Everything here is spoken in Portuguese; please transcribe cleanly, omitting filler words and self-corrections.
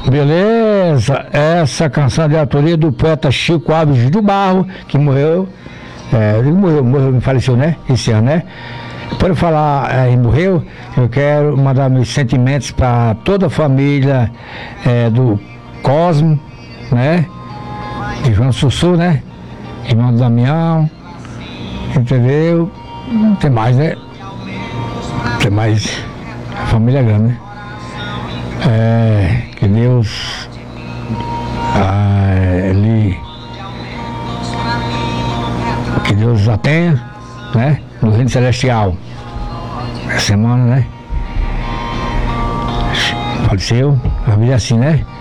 Beleza, essa canção é de autoria do poeta Chico Alves do Barro, que morreu, ele faleceu, né? Esse ano, né? Por falar em morreu, eu quero mandar meus sentimentos para toda a família do Cosmo, né? De João Sussu, né? Irmão do Damião, entendeu? Tem mais, né? Tem mais. A família é grande, né? Que Deus que Deus a tenha, né? No reino celestial. Essa semana, né? Faleceu, a vida é assim, né?